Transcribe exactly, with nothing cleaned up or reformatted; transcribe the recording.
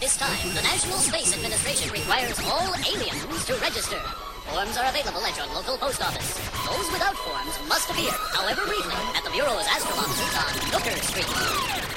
this time, the National Space Administration requires all aliens to register. Forms are available at your local post office. Those without forms must appear, however briefly, at the Bureau's Astrolog suite on Nooker Street.